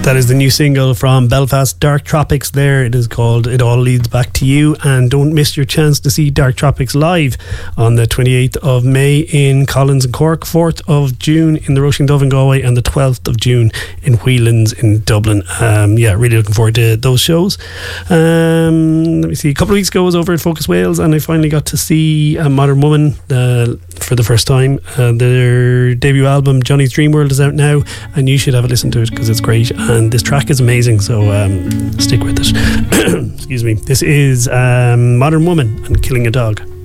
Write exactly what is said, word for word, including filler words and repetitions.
That is the new single from Belfast, Dark Tropics there. It is called It All Leads Back to You. And don't miss your chance to see Dark Tropics live on the twenty-eighth of May in Collins and Cork, fourth of June in the Roisin Dove in Galway, and the twelfth of June in Whelan's in Dublin. Um, yeah, really looking forward to those shows. Um, let me see, a couple of weeks ago I was over at Focus Wales and I finally got to see a Modern Woman uh, for the first time. Uh, their debut album, Johnny's Dream World, is out now, and you should have a listen to it because it's great. And this track is amazing, so um, stick with it. Excuse me. This is um, Modern Woman and Killing a Dog.